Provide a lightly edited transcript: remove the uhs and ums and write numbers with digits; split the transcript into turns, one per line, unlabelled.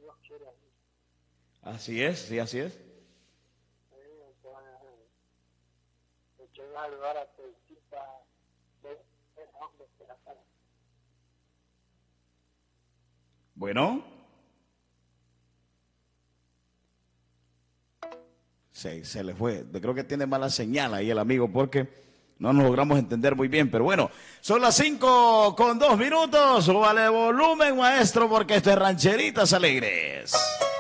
Así es, sí, así es. Bueno. Se le fue. Creo que tiene mala señal ahí el amigo porque no nos logramos entender muy bien. Pero bueno, son las 5:02. Súbale volumen, maestro, porque esto es Rancheritas Alegres.